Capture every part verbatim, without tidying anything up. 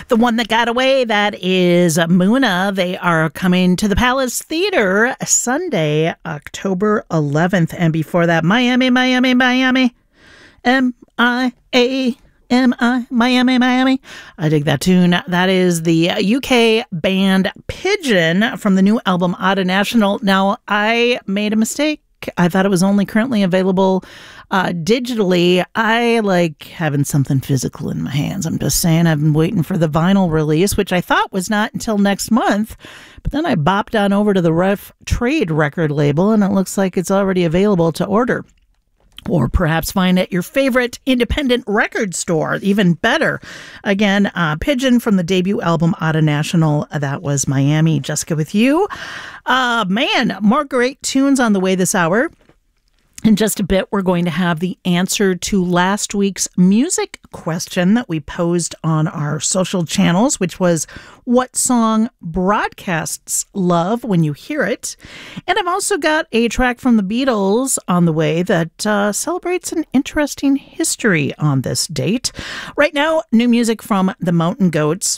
The one that got away, that is Muna. They are coming to the Palace Theater Sunday, October eleventh. And before that, Miami, Miami, Miami. M I A M I, Miami, Miami. I dig that tune. That is the U K band Pigeon from the new album Odd National. Now, I made a mistake. I thought it was only currently available uh, digitally. I like having something physical in my hands. I'm just saying, I've been waiting for the vinyl release, which I thought was not until next month. But then I bopped on over to the Rough Trade record label, and it looks like it's already available to order. Or perhaps find at your favorite independent record store. Even better. Again, uh, Pigeon from the debut album Odd National. That was Miami. Jessica with you. Uh, man, more great tunes on the way this hour. In just a bit, we're going to have the answer to last week's music question that we posed on our social channels, which was, what song broadcasts love when you hear it? And I've also got a track from the Beatles on the way that uh, celebrates an interesting history on this date. Right now, new music from the Mountain Goats.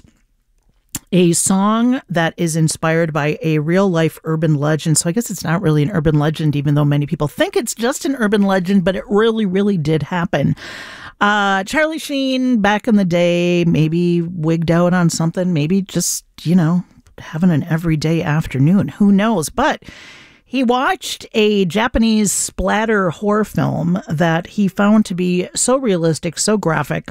A song that is inspired by a real-life urban legend. So I guess it's not really an urban legend, even though many people think it's just an urban legend, but it really, really did happen. Uh, Charlie Sheen, back in the day, maybe wigged out on something, maybe just, you know, having an everyday afternoon. Who knows? But he watched a Japanese splatter horror film that he found to be so realistic, so graphic.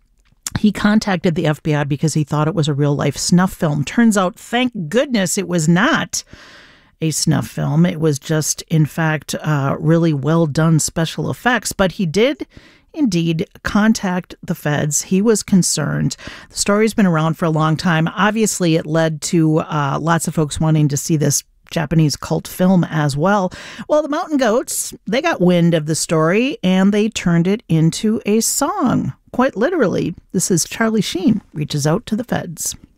He contacted the F B I because he thought it was a real-life snuff film. Turns out, thank goodness, it was not a snuff film. It was just, in fact, uh, really well-done special effects. But he did indeed contact the feds. He was concerned. The story's been around for a long time. Obviously, it led to uh, lots of folks wanting to see this Japanese cult film as well. Well, the Mountain Goats, they got wind of the story and they turned it into a song. Quite literally, this is Charlie Sheen Reaches Out to the Feds.